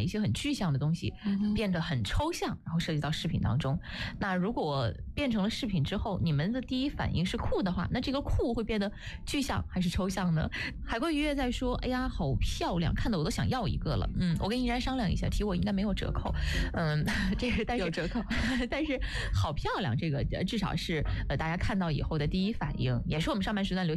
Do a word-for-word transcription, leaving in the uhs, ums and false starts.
些很具象的东西变得很抽象，然后涉及到视频当中。那如果变成了视频之后，你们的第一反应是酷的话，那这个酷会变得具象还是抽象呢？海龟鱼月在说，哎呀好漂亮，看得我都想要一个了。嗯，我跟依然商量一下，提我应该没有折扣。嗯，这个但是有折扣， 但是好漂亮这个至少是呃大家看到以后的第一反应，也是我们上半时段留